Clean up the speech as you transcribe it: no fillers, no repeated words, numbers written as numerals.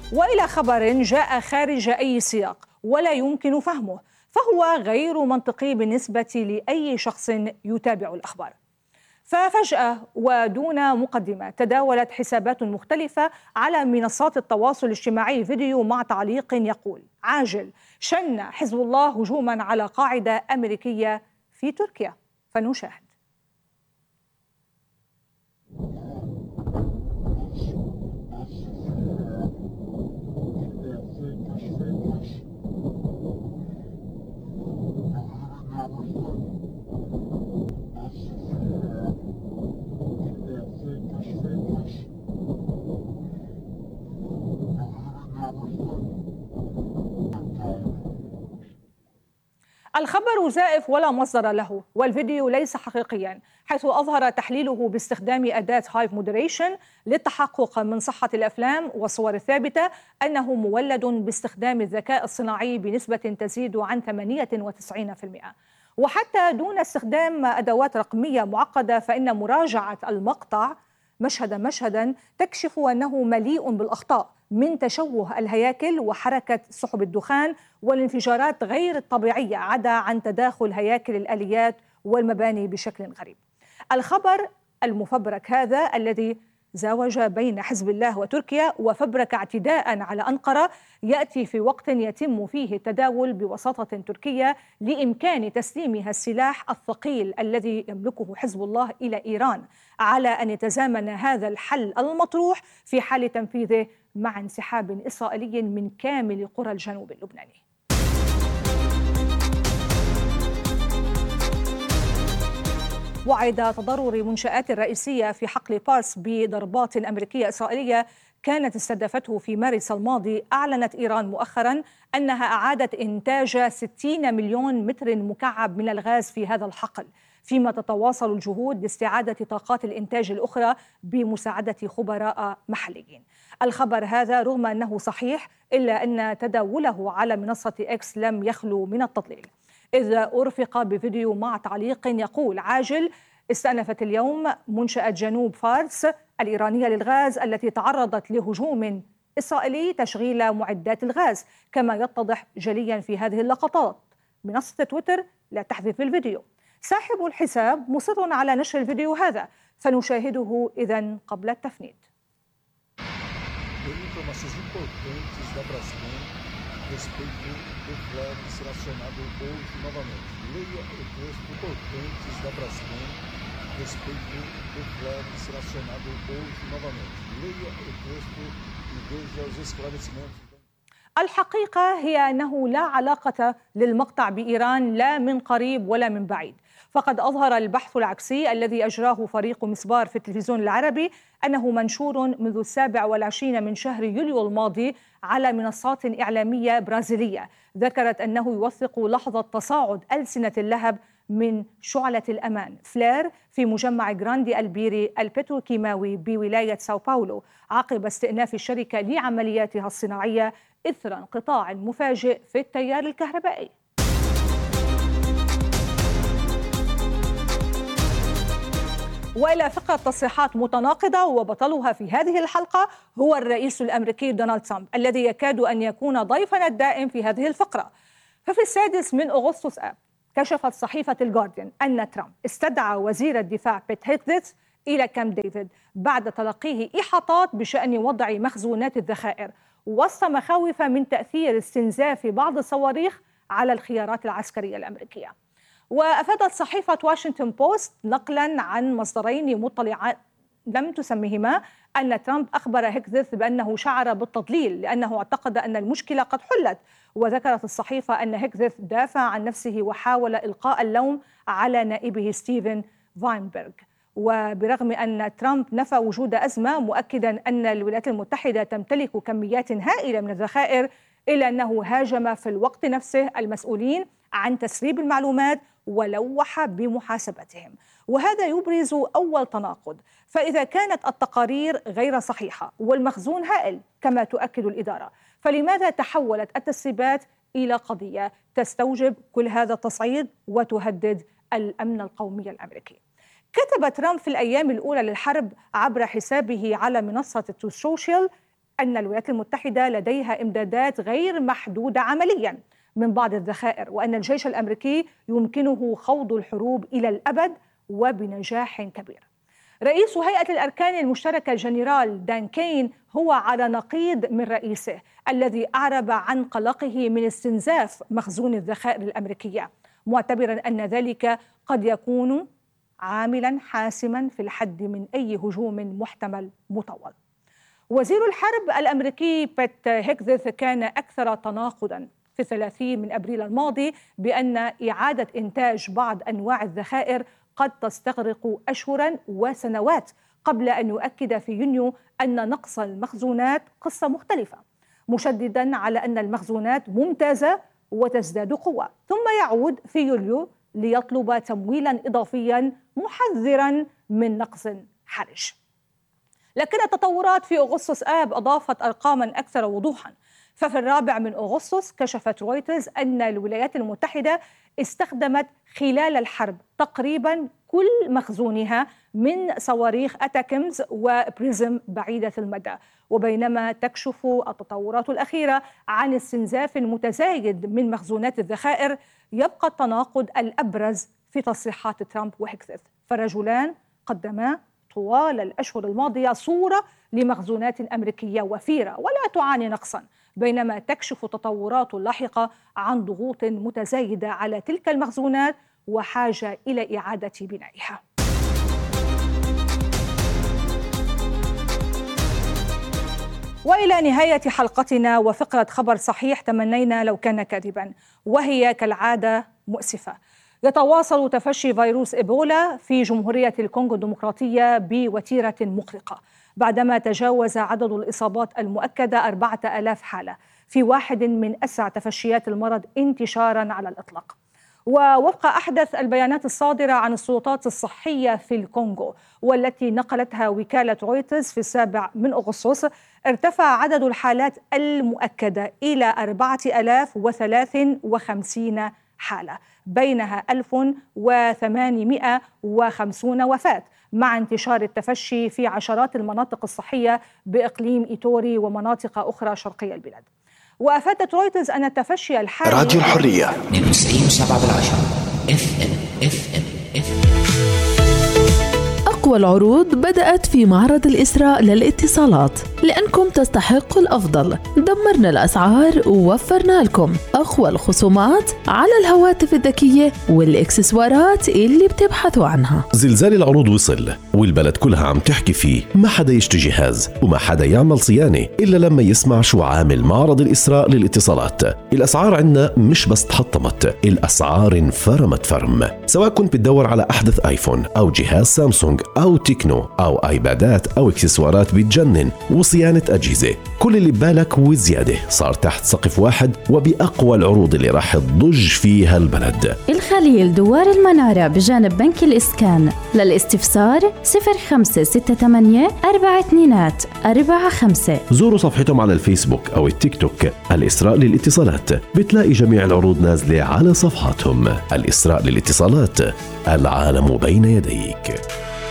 وإلى خبر جاء خارج أي سياق ولا يمكن فهمه، فهو غير منطقي بالنسبة لأي شخص يتابع الأخبار. ففجأة ودون مقدمة تداولت حسابات مختلفة على منصات التواصل الاجتماعي فيديو مع تعليق يقول: عاجل، شن حزب الله هجوما على قاعدة أمريكية في تركيا. فنشاهد. الخبر زائف ولا مصدر له، والفيديو ليس حقيقيا، حيث أظهر تحليله باستخدام أداة هايف مودريشن للتحقق من صحة الأفلام والصور الثابتة أنه مولد باستخدام الذكاء الصناعي بنسبة تزيد عن 98%. وحتى دون استخدام أدوات رقمية معقدة، فإن مراجعة المقطع مشهدا تكشف أنه مليء بالأخطاء من تشوه الهياكل وحركة سحب الدخان والانفجارات غير الطبيعية، عدا عن تداخل هياكل الآليات والمباني بشكل غريب. الخبر المفبرك هذا الذي زاوج بين حزب الله وتركيا وفبرك اعتداء على أنقرة يأتي في وقت يتم فيه التداول بوساطة تركية لإمكان تسليمها السلاح الثقيل الذي يملكه حزب الله إلى إيران، على أن يتزامن هذا الحل المطروح في حال تنفيذه مع انسحاب إسرائيلي من كامل قرى الجنوب اللبناني. وعد تضرر منشآت الرئيسية في حقل بارس بضربات أمريكية إسرائيلية كانت استهدفته في مارس الماضي. أعلنت إيران مؤخرا أنها أعادت إنتاج 60 مليون متر مكعب من الغاز في هذا الحقل، فيما تتواصل الجهود لاستعادة طاقات الإنتاج الأخرى بمساعدة خبراء محليين. الخبر هذا رغم أنه صحيح إلا أن تداوله على منصة إكس لم يخلو من التضليل، إذ أرفق بفيديو مع تعليق يقول: عاجل، استأنفت اليوم منشأة جنوب فارس الإيرانية للغاز التي تعرضت لهجوم إسرائيلي تشغيل معدات الغاز، كما يتضح جليا في هذه اللقطات. منصة تويتر لا تحذف الفيديو. صاحب الحساب مصر على نشر الفيديو هذا، فنشاهده إذن قبل التفنيد. respeito do FLEB será acionado hoje novamente. Leia o texto importantes da Braskem. Respeito do FLEB será acionado hoje novamente. Leia o texto e veja os esclarecimentos. الحقيقة هي أنه لا علاقة للمقطع بإيران لا من قريب ولا من بعيد، فقد أظهر البحث العكسي الذي أجراه فريق مسبار في التلفزيون العربي أنه منشور منذ 27 من شهر يوليو الماضي على منصات إعلامية برازيلية ذكرت أنه يوثق لحظة تصاعد ألسنة اللهب من شعلة الأمان فلير في مجمع جراندي البيري البتروكيماوي بولاية ساو باولو، عقب استئناف الشركة لعملياتها الصناعية إثر انقطاع مفاجئ في التيار الكهربائي. وإلى فقرة تصريحات متناقضة، وبطلها في هذه الحلقة هو الرئيس الأمريكي دونالد ترامب الذي يكاد أن يكون ضيفنا الدائم في هذه الفقرة. ففي 6 من أغسطس آب كشفت صحيفة الجارديان أن ترامب استدعى وزير الدفاع بيت هيكسيت إلى كامب ديفيد بعد تلقيه إحاطات بشأن وضع مخزونات الذخائر، وسط مخاوف من تأثير استنزاف بعض الصواريخ على الخيارات العسكرية الأمريكية. وأفادت صحيفة واشنطن بوست نقلا عن مصدرين مطلعان لم تسمهما أن ترامب أخبر هيكسيت بأنه شعر بالتضليل لأنه اعتقد أن المشكلة قد حلت. وذكرت الصحيفة أن هيكسيت دافع عن نفسه وحاول إلقاء اللوم على نائبه ستيفن فاينبرغ. وبرغم أن ترامب نفى وجود أزمة مؤكدا أن الولايات المتحدة تمتلك كميات هائلة من الذخائر، إلا أنه هاجم في الوقت نفسه المسؤولين عن تسريب المعلومات ولوح بمحاسبتهم. وهذا يبرز أول تناقض، فإذا كانت التقارير غير صحيحة والمخزون هائل كما تؤكد الإدارة، فلماذا تحولت التسريبات إلى قضية تستوجب كل هذا التصعيد وتهدد الأمن القومي الأمريكي؟ كتب ترامب في الأيام الأولى للحرب عبر حسابه على منصة التروث سوشيال أن الولايات المتحدة لديها إمدادات غير محدودة عملياً من بعض الذخائر، وأن الجيش الأمريكي يمكنه خوض الحروب إلى الأبد وبنجاح كبير. رئيس هيئة الأركان المشتركة الجنرال دان كين هو على نقيض من رئيسه الذي أعرب عن قلقه من استنزاف مخزون الذخائر الأمريكية، معتبرا أن ذلك قد يكون عاملا حاسما في الحد من أي هجوم محتمل مطول. وزير الحرب الأمريكي بيت هيكسث كان أكثر تناقضا في 30 من أبريل الماضي بأن إعادة إنتاج بعض أنواع الذخائر قد تستغرق أشهرا وسنوات، قبل أن يؤكد في يونيو أن نقص المخزونات قصة مختلفة، مشددا على أن المخزونات ممتازة وتزداد قوة، ثم يعود في يوليو ليطلب تمويلا إضافيا محذرا من نقص حرج. لكن التطورات في أغسطس آب أضافت أرقاما أكثر وضوحا، ففي 4 من أغسطس كشفت رويترز أن الولايات المتحدة استخدمت خلال الحرب تقريبا كل مخزونها من صواريخ أتاكمز وبريزم بعيدة المدى، وبينما تكشف التطورات الأخيرة عن استنزاف متزايد من مخزونات الذخائر، يبقى التناقض الأبرز في تصريحات ترامب وهيكسث، فالرجلان قدما طوال الأشهر الماضية صورة لمخزونات أمريكية وفيرة ولا تعاني نقصا، بينما تكشف تطورات لاحقة عن ضغوط متزايدة على تلك المخزونات وحاجة إلى إعادة بنائها. وإلى نهاية حلقتنا وفقرة خبر صحيح تمنينا لو كان كاذبا، وهي كالعادة مؤسفة. يتواصل تفشي فيروس إيبولا في جمهورية الكونغو الديمقراطية بوتيرة مقلقة، بعدما تجاوز عدد الإصابات المؤكدة 4000 حالة، في واحد من أسرع تفشيات المرض انتشارا على الإطلاق. ووفق أحدث البيانات الصادرة عن السلطات الصحية في الكونغو والتي نقلتها وكالة رويترز في 7 من أغسطس، ارتفع عدد الحالات المؤكدة إلى 4053 حالة، بينها 1850 وفاة، مع انتشار التفشي في عشرات المناطق الصحية بإقليم إيتوري ومناطق أخرى شرقي البلاد. وأفادت رويترز أن التفشي الحالي راديو الحرية 92.7 FM. أقوى العروض بدأت في معرض الإسراء للاتصالات، لأنكم تستحقوا الأفضل. دمرنا الأسعار ووفرنا لكم أقوى الخصومات على الهواتف الذكية والإكسسوارات اللي بتبحثوا عنها. زلزال العروض وصل والبلد كلها عم تحكي فيه، ما حدا يشتري جهاز وما حدا يعمل صيانة إلا لما يسمع شو عامل معرض الإسراء للاتصالات. الأسعار عندنا مش بس تحطمت، الأسعار انفرمت فرم. سواء كنت بتدور على أحدث آيفون أو جهاز سامسونج أو تكنو أو آيبادات أو إكسسوارات بتجنن وصيانة أجهزة، كل اللي ببالك وزيادة صار تحت سقف واحد وبأقوى العروض اللي راح تضج فيها البلد. الخليل دوار المنارة بجانب بنك الإسكان. للاستفسار 0568 4245. زوروا صفحتهم على الفيسبوك أو التيك توك الإسراء للاتصالات، بتلاقي جميع العروض نازلة على صفحاتهم. الإسراء للاتصالات، العالم بين يديك.